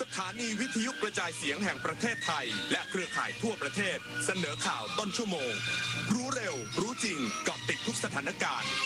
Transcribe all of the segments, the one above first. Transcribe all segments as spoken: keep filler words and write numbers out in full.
ถานีวิทยุกระจายเสียงแห่งประเทศไทยและเครือข่ายทั่วประเทศเสนอข่าวต้นชั่วโมงรู้เร็วรู้จริงเกาะติดทุกสถานการณ์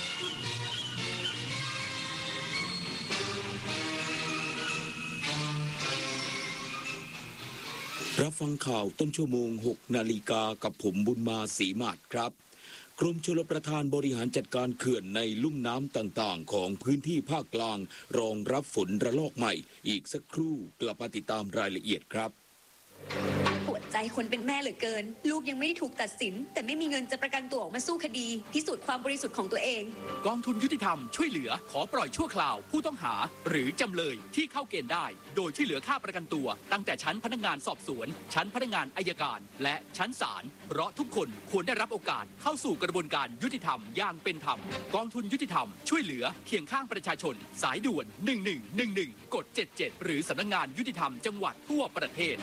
รับฟังข่าวต้นชั่วโมงหกนาฬิกากับผมบุญมาศรีมาศครับกรมชลประทานบริหารจัดการเขื่อนในลุ่มน้ำต่างๆของพื้นที่ภาคกลางรองรับฝนระลอกใหม่อีกสักครู่กลับมาติดตามรายละเอียดครับปวดใจคนเป็นแม่เหลือเกินลูกยังไม่ได้ถูกตัดสินแต่ไม่มีเงินจะประกันตัวออกมาสู้คดีพิสูจน์ความบริสุทธิ์ของตัวเองกองทุนยุติธรรมช่วยเหลือขอปล่อยชั่วคราวผู้ต้องหาหรือจำเลยที่เข้าเกณฑ์ได้โดยช่วยเหลือค่าประกันตัวตั้งแต่ชั้นพนักงานสอบสวนชั้นพนักงานอัยการและชั้นศาลเพราะทุกคนควรได้รับโอกาสเข้าสู่กระบวนการยุติธรรมอย่างเป็นธรรมกองทุนยุติธรรมช่วยเหลือเคียงข้างประชาชนสายด่วนหนึ่งหนึ่งหนึ่งหนึ่งกดเจ็ดเจ็ดหรือสำนักงานยุติธรรมจังหวัดทั่วประเทศ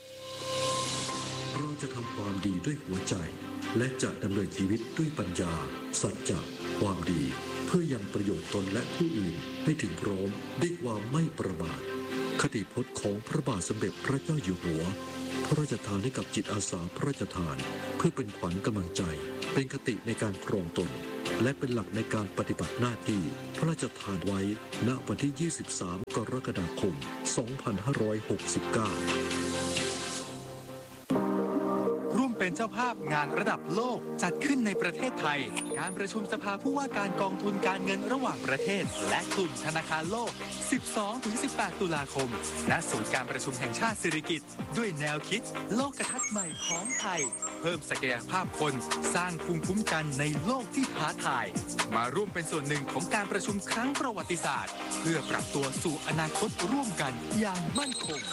เราจะทำความดีด้วยหัวใจและจะดำเนินชีวิตด้วยปัญญาสัจจะความดีเพื่อยังประโยชน์ตนและผู้อื่นให้ถึงพร้อมด้วยความไม่ประมาทคติพจน์ของพระบาทสมเด็จพระเจ้าอยู่หัวพระราชทานให้กับจิตอาสาพระราชทานเพื่อเป็นขวัญกำลังใจเป็นคติในการครองตนและเป็นหลักในการปฏิบัติหน้าที่พระราชทานไว้ณวันที่ยี่สิบสามกรกฎาคมสองพันห้าร้อยหกสิบเก้าเป็นเจ้าภาพงานระดับโลกจัดขึ้นในประเทศไทยการประชุมสภาผู้ว่าการกองทุนการเงินระหว่างประเทศและกลุ่มธนาคารโลก สิบสองถึงสิบแปด ตุลาคมณศูนย์การประชุมแห่งชาติสิริกิติ์ด้วยแนวคิดโลกทัศน์ใหม่ของไทยเพิ่มศักยภาพคนสร้างภูมิคุ้มกันในโลกที่ท้าทายมาร่วมเป็นส่วนหนึ่งของการประชุมครั้งประวัติศาสตร์เพื่อปรับตัวสู่อนาคตร่วมกันอย่างมั่นคง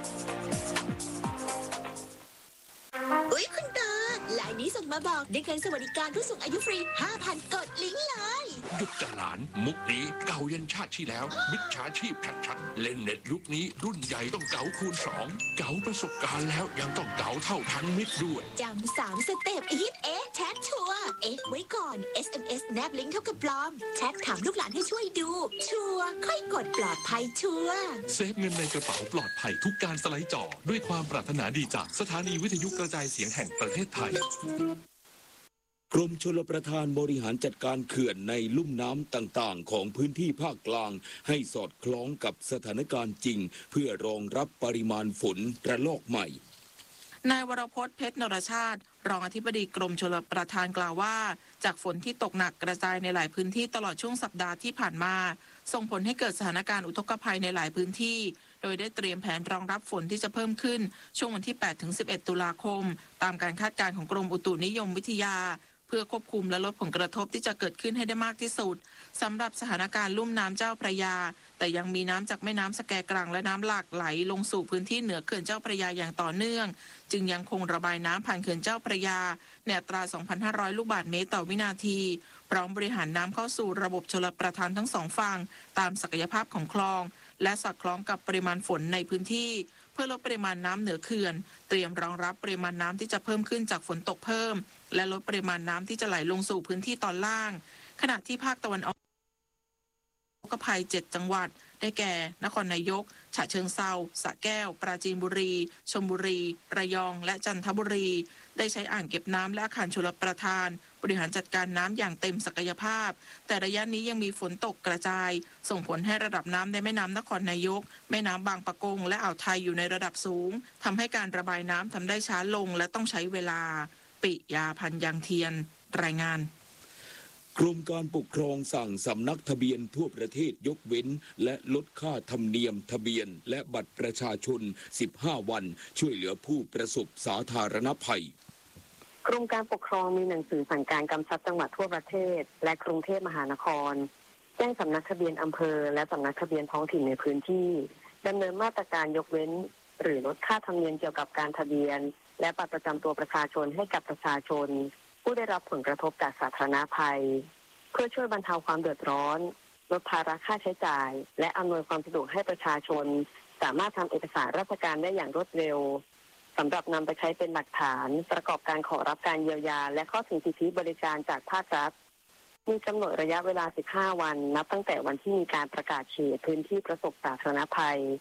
อุ๊ยคุณตาไลน์นี้ส่งมาบอกได้เงินสวัสดิการผู้สูงอายุฟรี ห้าพัน กดลิงก์เลยหยุดจะหลานมุกนี้เก่ายันชาติที่แล้วมิจฉาชีพชัดๆเล่นเน็ตยุคนี้รุ่นใหญ่ต้องเก๋าคูณสองเก๋าประสบการณ์แล้วยังต้องเก๋าเท่าทันมิตรด้วยจำสามสเต็ปอีทเอ๊ะแชทชัวร์เอ๊ะไว้ก่อน เอส เอ็ม เอส แนบลิงก์เท่ากับปลอมแชทถามลูกหลานให้ช่วยดูชัวร์ค่อยกดปลอดภัยชัวร์เซฟเงินในกระเป๋าปลอดภัยทุกการสไลด์จอด้วยความปรารถนาดีจากสถานีวิทยุกระจายเสียงแห่งประเทศไทยกรมชลประทานบริหารจัดการเขื่อนในลุ่มน้ำต่างๆของพื้นที่ภาคกลางให้สอดคล้องกับสถานการณ์จริงเพื่อรองรับปริมาณฝนระลอกใหม่นายวรพจน์เพชรนรชาติรองอธิบดีกรมชลประทานกล่าวว่าจากฝนที่ตกหนักกระจายในหลายพื้นที่ตลอดช่วงสัปดาห์ที่ผ่านมาส่งผลให้เกิดสถานการณ์อุทกภัยในหลายพื้นที่โดยได้เตรียมแผนรองรับฝนที่จะเพิ่มขึ้นช่วงวันที่ แปดถึงสิบเอ็ด ตุลาคมตามการคาดการณ์ของกรมอุตุนิยมวิทยาเพื่อควบคุมและลดผลกระทบที่จะเกิดขึ้นให้ได้มากที่สุดสำหรับสถานการณ์ลุ่มน้ำเจ้าพระยาแต่ยังมีน้ำจากแม่น้ำสแกกรังและน้ำหลากไหลลงสู่พื้นที่เหนือเขื่อนเจ้าพระยาอย่างต่อเนื่องจึงยังคงระบายน้ำผ่านเขื่อนเจ้าพระยาในอัตรา สองพันห้าร้อย ลูกบาศก์เมตรต่อวินาทีพร้อมบริหารน้ำเข้าสู่ระบบชลประทานทั้งสองฝั่งตามศักยภาพของคลองและสอดคล้องกับปริมาณฝนในพื้นที่เพื่อลดปริมาณน้ำเหนือเขื่อนเตรียมรองรับปริมาณน้ำที่จะเพิ่มขึ้นจากฝนตกเพิ่มและลดปริมาณน้ำที่จะไหลลงสู่พื้นที่ตอนล่างขณะที่ภาคตะวันออกอุทกภัยเจ็ดจังหวัดได้แก่นครนายกฉะเชิงเทราสระแก้วปราจีนบุรีชลบุรีระยองและจันทบุรีได้ใช้อ่างเก็บน้ำและอาคารชลประทานบริหารจัดการน้ำอย่างเต็มศักยภาพแต่ระยะนี้ยังมีฝนตกกระจายส่งผลให้ระดับน้ำในแม่น้ำนครนายกแม่น้ำบางปะกงและอ่าวไทยอยู่ในระดับสูงทำให้การระบายน้ำทำได้ช้าลงและต้องใช้เวลาปิยาพันธ์ยังเทียนรายงานกรมการปกครองสั่งสำนักทะเบียนทั่วประเทศยกเว้นและลดค่าธรรมเนียมทะเบียนและบัตรประชาชนสิบห้าวันช่วยเหลือผู้ประสบสาธารณภัยกรมการปกครองมีหนังสือสั่งการกำชับจังหวัดทั่วประเทศและกรุงเทพมหานครแจ้งสำนักทะเบียนอำเภอและสำนักทะเบียนท้องถิ่นในพื้นที่ดำเนินมาตรการยกเว้นหรือลดค่าธรรมเนียมเกี่ยวกับการทะเบียนและบัตรประจำตัวประชาชนให้กับประชาชนผู้ได้รับผลกระทบจากสาธารณภัยเพื่อช่วยบรรเทาความเดือดร้อนลดภาระค่าใช้จ่ายและอำนวยความสะดวกให้ประชาชนสามารถทำเอกสารราชการได้อย่างรวดเร็วสำหรับนำไปใช้เป็นหลักฐานประกอบการขอรับการเยียวยาและเข้าถึงสิทธิบริการจากภาครัฐมีกำหนดระยะเวลาสิบห้าวันนับตั้งแต่วันที่มีการประกาศเขตพื้นที่ประสบสาธารณภัย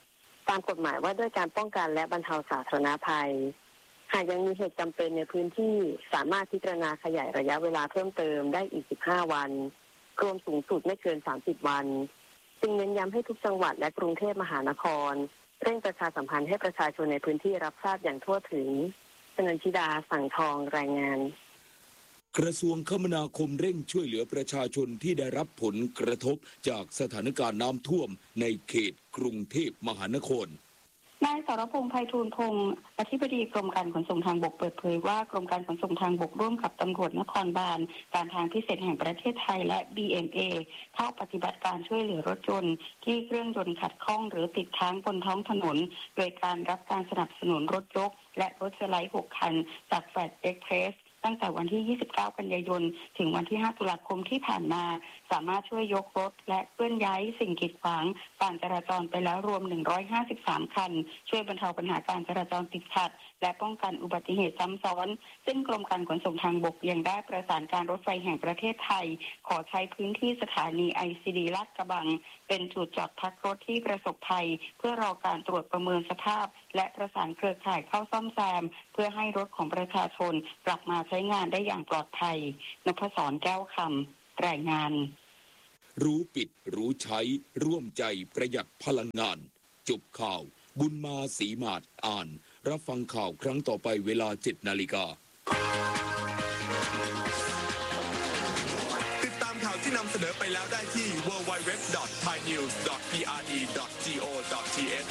ตามกฎหมายว่าด้วยการป้องกันและบรรเทาสาธารณภัยหากยังมีเหตุจำเป็นในพื้นที่สามารถพิจารณาขยายระยะเวลาเพิ่มเติมได้อีกสิบห้าวันรวมสูงสุดไม่เกินสามสิบวันจึงเน้นย้ำให้ทุกจังหวัดและกรุงเทพมหานครเร่งประชาสัมพันธ์ให้ประชาชนในพื้นที่รับทราบอย่างทั่วถึงชนันชิดาสั่งทองรายงานกระทรวงคมนาคมเร่งช่วยเหลือประชาชนที่ได้รับผลกระทบจากสถานการณ์น้ำท่วมในเขตกรุงเทพมหานครนายสรพงษ์ไพฑูรย์พงศ์อธิบดีกรมการขนส่งทางบกเปิดเผยว่ากรมการขนส่งทางบกร่วมกับตำรวจนครบาลการทางพิเศษแห่งประเทศไทยและ บี เอ็ม เอ เข้าปฏิบัติการช่วยเหลือรถยนต์ที่เครื่องยนต์ขัดข้องหรือติดค้างบนท้องถนนโดยการรับการสนับสนุนรถยกและรถสไลด์หกคันจากแฟลตเอ็กเพรสตั้งแต่วันที่ ยี่สิบเก้า กันยายนถึงวันที่ ห้า ตุลาคมที่ผ่านมาสามารถช่วยยกรถและเคลื่อนย้ายสิ่งกีดขวางการจราจรไปแล้วรวม หนึ่งร้อยห้าสิบสาม คันช่วยบรรเทาปัญหาการจราจรติดขัดและป้องกันอุบัติเหตุซ้ำซ้อนซึ่งกรมการขนส่งทางบกยังได้ประสานการรถไฟแห่งประเทศไทยขอใช้พื้นที่สถานี ไอ ซี ดี ลาดกระบังเป็นจุดจอดพักรถที่ประสบภัยเพื่อรอการตรวจประเมินสภาพและประสานเครือข่ายเข้าซ่อมแซมเพื่อให้รถของประชาชนกลับมาใช้งานได้อย่างปลอดภัยนพศรแก้วคำรายงานรู้ปิดรู้ใช้ร่วมใจประหยัดพลังงานจบข่าวบุญมาศรีมาศอ่านรับฟังข่าวครั้งต่อไปเวลา เจ็ด นาฬิกาติดตามข่าวที่นำเสนอไปแล้วได้ที่ ดับเบิลยู ดับเบิลยู ดับเบิลยู ดอท ไทยนิวส์ ดอท พี อาร์ ดี ดอท จี โอ ดอท ที เอช